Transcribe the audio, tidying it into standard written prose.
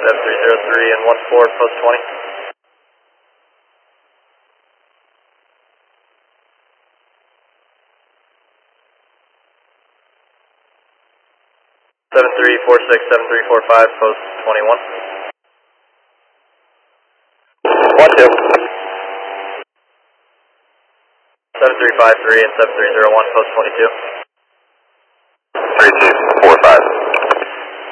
7303 and 14, post 20. 7346, 7345, post 21. 1-2. 7353 and 7301, post 22. 3245.